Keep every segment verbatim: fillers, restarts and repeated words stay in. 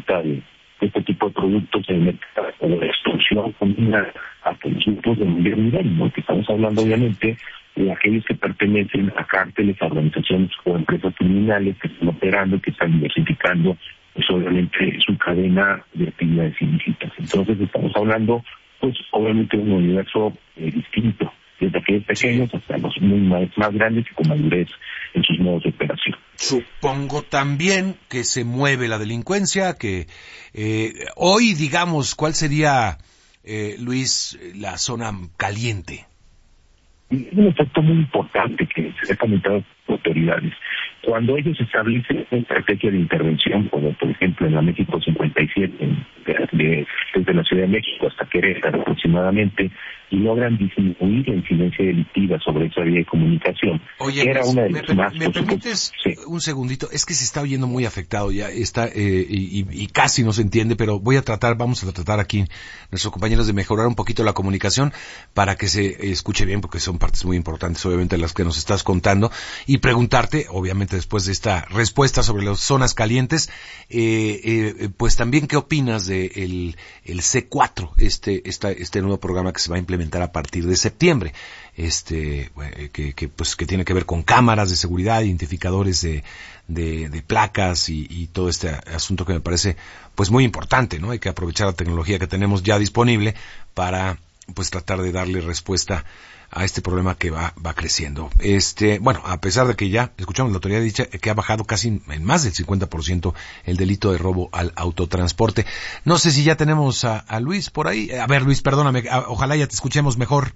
venta de este tipo de productos en el mercado, o de extorsión combinada hasta los grupos de mayor nivel, ¿no? Que estamos hablando obviamente de aquellos que pertenecen a cárteles, a organizaciones o empresas criminales que están operando, que están diversificando, pues obviamente su cadena de actividades ilícitas. Entonces estamos hablando, pues obviamente de un universo eh, distinto, desde aquellos pequeños hasta los muy más, más grandes y con madurez en sus modos de operación. Supongo también que se mueve la delincuencia, que eh, hoy, digamos, ¿cuál sería, eh, Luis, la zona caliente? Es un efecto muy importante que se ha comentado por autoridades. Cuando ellos establecen una estrategia de intervención, como por ejemplo en la México cincuenta y siete, de, de, desde la Ciudad de México hasta Querétaro aproximadamente, y logran disminuir la incidencia delictiva sobre esa vía de comunicación. Oye, era Luis, una de ¿me, las más, ¿me permites sí. un segundito? Es que se está oyendo muy afectado ya, está eh, y, y casi no se entiende, pero voy a tratar, vamos a tratar aquí, nuestros compañeros, de mejorar un poquito la comunicación para que se escuche bien, porque son partes muy importantes, obviamente, las que nos estás contando, y preguntarte, obviamente, después de esta respuesta sobre las zonas calientes, eh, eh, pues también, ¿qué opinas de el, el C cuatro, este, esta, este nuevo programa que se va a implementar a partir de septiembre, este, que, que, pues, que tiene que ver con cámaras de seguridad, identificadores de, de, de placas y, y todo este asunto que me parece, pues, muy importante, ¿no? Hay que aprovechar la tecnología que tenemos ya disponible para, pues, tratar de darle respuesta a este problema que va va creciendo. Este, bueno, a pesar de que ya escuchamos la autoridad dicha que ha bajado casi en más del cincuenta por ciento el delito de robo al autotransporte. No sé si ya tenemos a, a Luis por ahí. A ver, Luis, perdóname, a, ojalá ya te escuchemos mejor.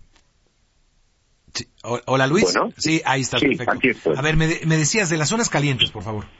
Sí. O, hola, Luis. Bueno, sí, ahí está, sí, perfecto. aquí estoy. A ver, me, me decías de las zonas calientes, por favor.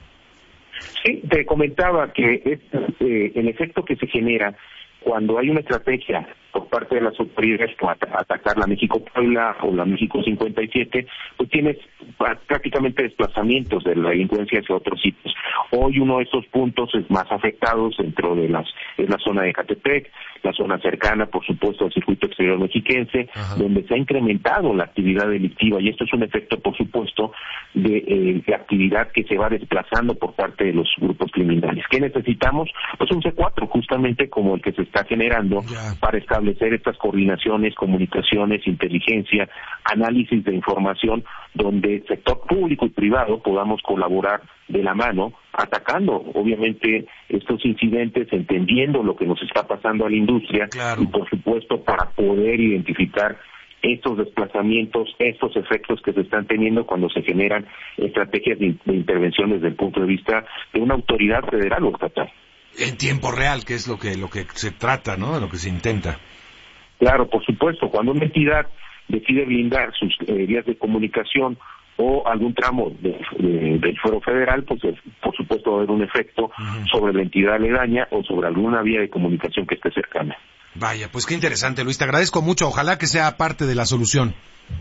Sí, te comentaba que es eh, el efecto que se genera cuando hay una estrategia por parte de las autoridades para atacar la México-Puebla o la México cincuenta y siete, pues tienes prácticamente desplazamientos de la delincuencia hacia otros sitios. Hoy uno de esos puntos es más afectados dentro de las es la zona de Ecatepec, la zona cercana, por supuesto, al circuito exterior mexiquense, Ajá. donde se ha incrementado la actividad delictiva, y esto es un efecto, por supuesto, de, eh, de actividad que se va desplazando por parte de los grupos criminales. ¿Qué necesitamos? Pues un C cuatro, justamente como el que se está generando yeah. para establecer estas coordinaciones, comunicaciones, inteligencia, análisis de información, donde sector público y privado podamos colaborar de la mano, atacando obviamente estos incidentes, entendiendo lo que nos está pasando a la industria claro. y por supuesto para poder identificar estos desplazamientos, estos efectos que se están teniendo cuando se generan estrategias de, de intervención desde el punto de vista de una autoridad federal o estatal. En tiempo real, que es lo que lo que se trata, ¿no? De lo que se intenta. Claro, por supuesto, cuando una entidad decide blindar sus eh, vías de comunicación o algún tramo de, de, del fuero federal, pues es, por supuesto va a haber un efecto uh-huh. sobre la entidad aledaña o sobre alguna vía de comunicación que esté cercana. Vaya, pues qué interesante, Luis, te agradezco mucho, ojalá que sea parte de la solución.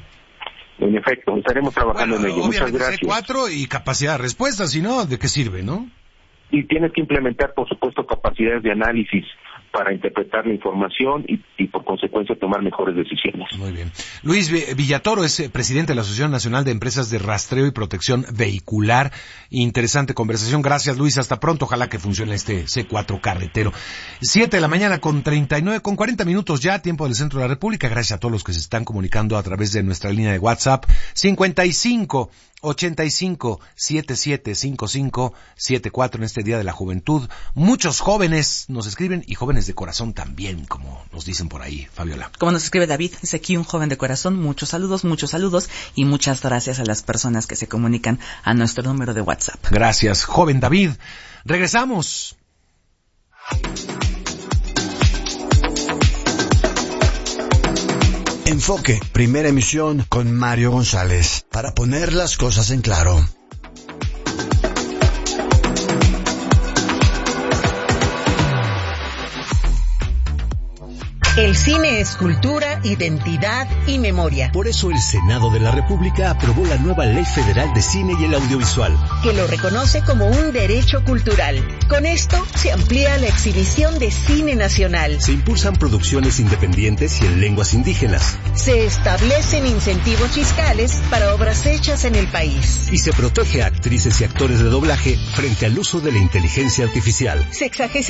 En efecto, estaremos trabajando bueno, en ello. Muchas gracias. C cuatro y capacidad de respuesta, si no, ¿de qué sirve, no? Y tienes que implementar, por supuesto, capacidades de análisis para interpretar la información y, y por consecuencia tomar mejores decisiones. Muy bien. Luis Villatoro es presidente de la Asociación Nacional de Empresas de Rastreo y Protección Vehicular. Interesante conversación. Gracias, Luis. Hasta pronto. Ojalá que funcione este C cuatro carretero. Siete de la mañana con treinta y nueve, con cuarenta minutos ya, tiempo del centro de la República. Gracias a todos los que se están comunicando a través de nuestra línea de WhatsApp cincuenta y cinco ochenta y cinco setenta y siete cincuenta y cinco setenta y cuatro en este Día de la Juventud. Muchos jóvenes nos escriben y jóvenes de corazón también, como nos dicen por ahí, Fabiola. Como nos escribe David, dice aquí un joven de corazón, muchos saludos, muchos saludos y muchas gracias a las personas que se comunican a nuestro número de WhatsApp. Gracias, joven David. Regresamos. Enfoque, primera emisión con Mario González, para poner las cosas en claro. El cine es cultura, identidad y memoria. Por eso el Senado de la República aprobó la nueva Ley Federal de Cine y el Audiovisual, que lo reconoce como un derecho cultural. Con esto se amplía la exhibición de cine nacional. Se impulsan producciones independientes y en lenguas indígenas. Se establecen incentivos fiscales para obras hechas en el país. Y se protege a actrices y actores de doblaje frente al uso de la inteligencia artificial. Sexagésima